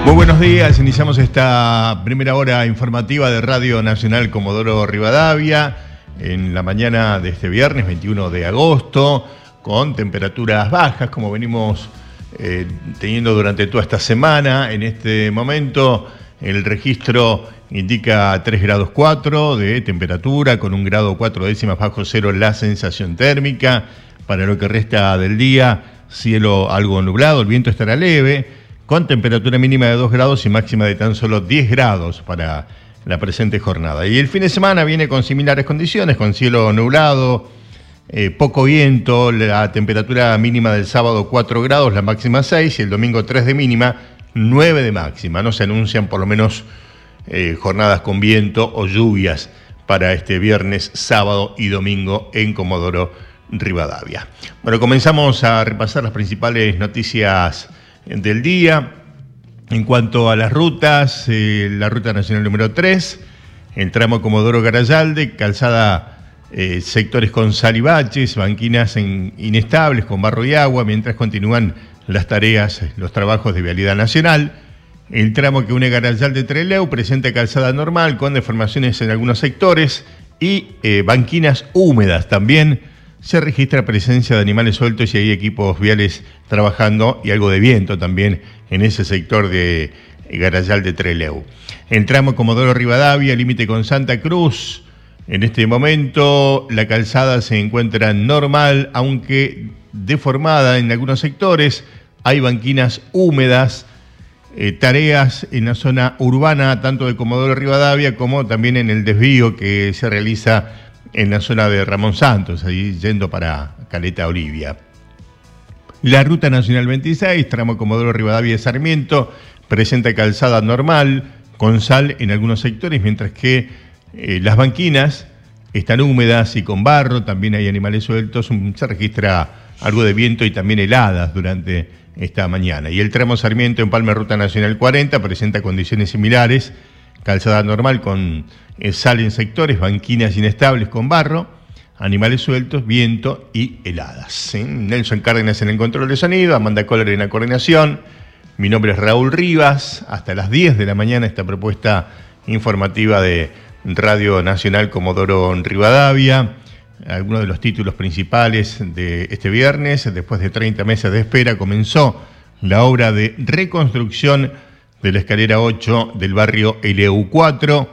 Muy buenos días, iniciamos esta primera hora informativa de Radio Nacional Comodoro Rivadavia en la mañana de este viernes 21 de agosto con temperaturas bajas como venimos teniendo durante toda esta semana. En este momento el registro indica 3 grados 4 de temperatura con 1 grado 4 décimas bajo cero la sensación térmica. Para lo que resta del día, cielo algo nublado, el viento estará leve, con temperatura mínima de 2 grados y máxima de tan solo 10 grados para la presente jornada. Y el fin de semana viene con similares condiciones, con cielo nublado, poco viento, la temperatura mínima del sábado 4 grados, la máxima 6, y el domingo 3 de mínima, 9 de máxima. No se anuncian por lo menos jornadas con viento o lluvias para este viernes, sábado y domingo en Comodoro Rivadavia. Bueno, comenzamos a repasar las principales noticias del día. En cuanto a las rutas, la ruta nacional número 3, el tramo Comodoro Garayalde, calzada sectores con sal y baches, banquinas inestables con barro y agua, mientras continúan las tareas, los trabajos de vialidad nacional. El tramo que une Garayalde-Trelew presenta calzada normal con deformaciones en algunos sectores y banquinas húmedas. También se registra presencia de animales sueltos y hay equipos viales trabajando y algo de viento también en ese sector de Garayalde-Trelew. El tramo Comodoro Rivadavia, límite con Santa Cruz. En este momento la calzada se encuentra normal, aunque deformada en algunos sectores. Hay banquinas húmedas, tareas en la zona urbana, tanto de Comodoro Rivadavia como también en el desvío que se realiza en la zona de Ramón Santos, ahí yendo para Caleta Olivia. La ruta nacional 26, tramo Comodoro Rivadavia Sarmiento, presenta calzada normal, con sal en algunos sectores, mientras que las banquinas están húmedas y con barro, también hay animales sueltos, se registra algo de viento y también heladas durante esta mañana. Y el tramo Sarmiento en Palma Ruta Nacional 40 presenta condiciones similares, calzada normal con sal en sectores, banquinas inestables con barro, animales sueltos, viento y heladas. ¿Sí? Nelson Cárdenas en el control de sonido, Amanda Kohler en la coordinación. Mi nombre es Raúl Rivas. Hasta las 10 de la mañana esta propuesta informativa de Radio Nacional Comodoro Rivadavia. Algunos de los títulos principales de este viernes: después de 30 meses de espera, comenzó la obra de reconstrucción de la escalera 8 del barrio LU4.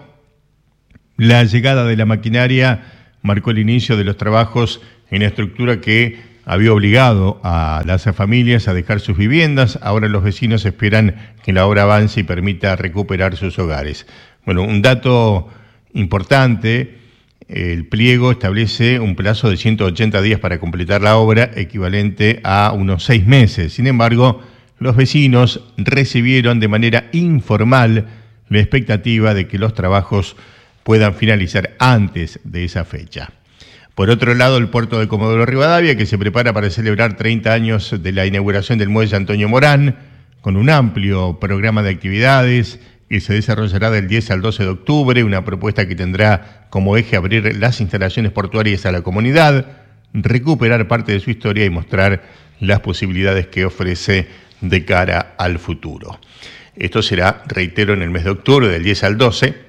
La llegada de la maquinaria marcó el inicio de los trabajos en la estructura que había obligado a las familias a dejar sus viviendas. Ahora los vecinos esperan que la obra avance y permita recuperar sus hogares. Bueno, un dato importante: el pliego establece un plazo de 180 días para completar la obra, equivalente a unos 6 meses. Sin embargo, los vecinos recibieron de manera informal la expectativa de que los trabajos puedan finalizar antes de esa fecha. Por otro lado, el puerto de Comodoro Rivadavia, que se prepara para celebrar 30 años de la inauguración del muelle Antonio Morán, con un amplio programa de actividades que se desarrollará del 10 al 12 de octubre, una propuesta que tendrá como eje abrir las instalaciones portuarias a la comunidad, recuperar parte de su historia y mostrar las posibilidades que ofrece de cara al futuro. Esto será, reitero, en el mes de octubre, del 10 al 12,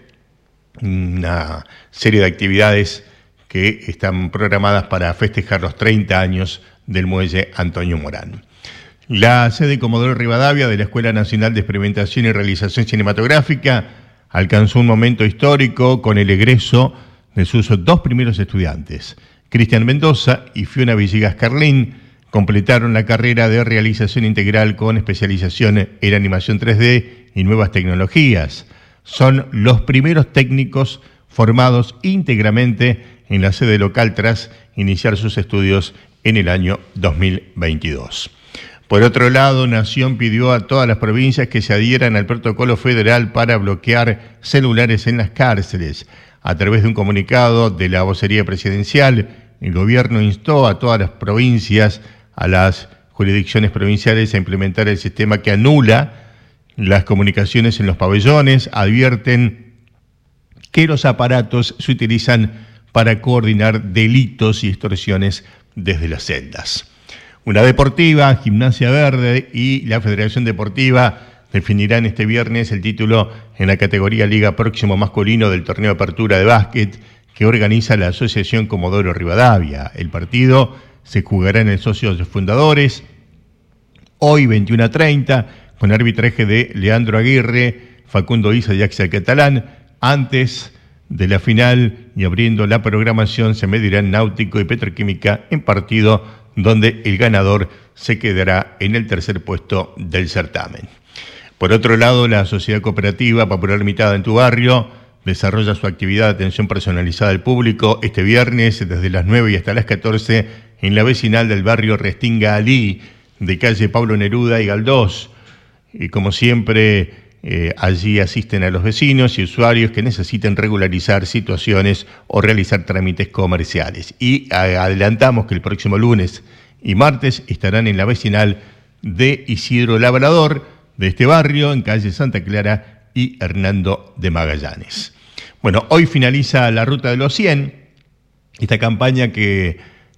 una serie de actividades que están programadas para festejar los 30 años del muelle Antonio Morán. La sede Comodoro Rivadavia de la Escuela Nacional de Experimentación y Realización Cinematográfica alcanzó un momento histórico con el egreso de sus 2 primeros estudiantes. Cristian Mendoza y Fiona Villegas Carlín completaron la carrera de realización integral con especialización en animación 3D y nuevas tecnologías. Son los primeros técnicos formados íntegramente en la sede local tras iniciar sus estudios en el año 2022. Por otro lado, Nación pidió a todas las provincias que se adhieran al protocolo federal para bloquear celulares en las cárceles. A través de un comunicado de la vocería presidencial, el gobierno instó a todas las provincias, a las jurisdicciones provinciales, a implementar el sistema que anula las comunicaciones en los pabellones. Advierten que los aparatos se utilizan para coordinar delitos y extorsiones desde las celdas. Una deportiva, Gimnasia Verde y la Federación Deportiva definirán este viernes el título en la categoría Liga Próximo Masculino del Torneo de Apertura de Básquet que organiza la Asociación Comodoro Rivadavia. El partido se jugará en el Socios Fundadores, hoy 21:30, con arbitraje de Leandro Aguirre, Facundo Isa y Axel Catalán. Antes de la final y abriendo la programación se medirán Náutico y Petroquímica en partido donde el ganador se quedará en el tercer puesto del certamen. Por otro lado, la Sociedad Cooperativa Popular Limitada en tu barrio desarrolla su actividad de atención personalizada al público este viernes desde las 9 y hasta las 14 en la vecinal del barrio Restinga Alí, de calle Pablo Neruda y Galdós. Y como siempre, allí asisten a los vecinos y usuarios que necesiten regularizar situaciones o realizar trámites comerciales. Y adelantamos que el próximo lunes y martes estarán en la vecinal de Isidro Labrador, de este barrio, en calle Santa Clara y Hernando de Magallanes. Bueno, hoy finaliza la Ruta de los 100, esta campaña que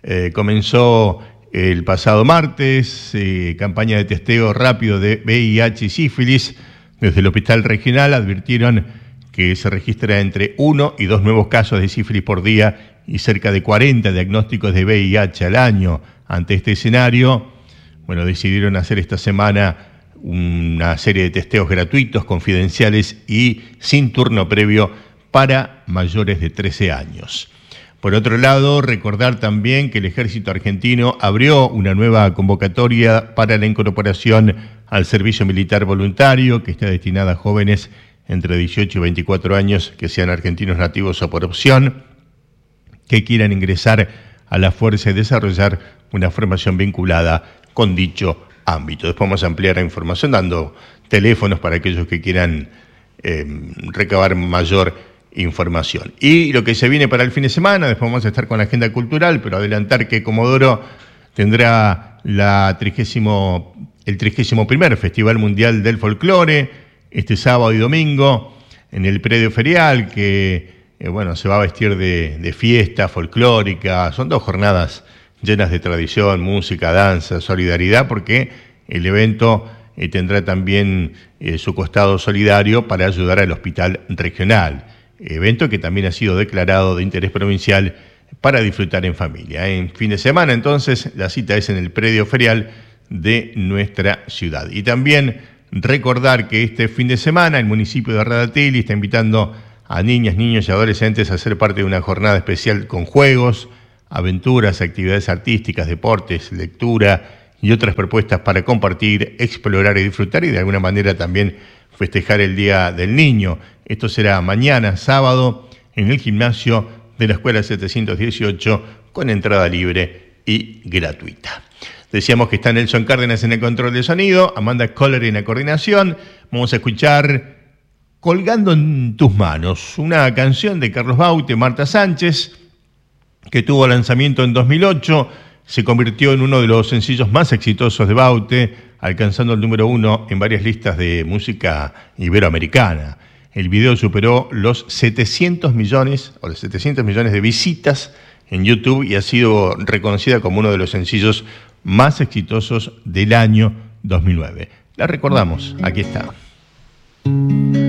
comenzó el pasado martes, campaña de testeo rápido de VIH y sífilis. Desde el Hospital Regional advirtieron que se registra entre 1 y 2 nuevos casos de sífilis por día y cerca de 40 diagnósticos de VIH al año. Ante este escenario, bueno, decidieron hacer esta semana una serie de testeos gratuitos, confidenciales y sin turno previo para mayores de 13 años. Por otro lado, recordar también que el Ejército Argentino abrió una nueva convocatoria para la incorporación al servicio militar voluntario que está destinada a jóvenes entre 18 y 24 años que sean argentinos nativos o por opción, que quieran ingresar a la fuerza y desarrollar una formación vinculada con dicho ámbito. Después vamos a ampliar la información dando teléfonos para aquellos que quieran recabar mayor información. Y lo que se viene para el fin de semana, después vamos a estar con la agenda cultural, pero adelantar que Comodoro tendrá el 31º Festival Mundial del Folclore este sábado y domingo en el predio ferial que se va a vestir de fiesta folclórica. Son 2 jornadas llenas de tradición, música, danza, solidaridad, porque el evento tendrá también su costado solidario para ayudar al Hospital Regional. Evento que también ha sido declarado de interés provincial para disfrutar en familia. En fin de semana, entonces, la cita es en el predio ferial de nuestra ciudad. Y también recordar que este fin de semana el municipio de Radatili está invitando a niñas, niños y adolescentes a ser parte de una jornada especial con juegos, aventuras, actividades artísticas, deportes, lectura y otras propuestas para compartir, explorar y disfrutar y de alguna manera también festejar el Día del Niño. Esto será mañana, sábado, en el gimnasio de la Escuela 718 con entrada libre y gratuita. Decíamos que está Nelson Cárdenas en el control de sonido, Amanda Coller en la coordinación. Vamos a escuchar Colgando en tus manos, una canción de Carlos Baute, Marta Sánchez, que tuvo lanzamiento en 2008, se convirtió en uno de los sencillos más exitosos de Baute, alcanzando el número 1 en varias listas de música iberoamericana. El video superó los 700 millones de visitas en YouTube y ha sido reconocida como uno de los sencillos más exitosos del año 2009. La recordamos, aquí está.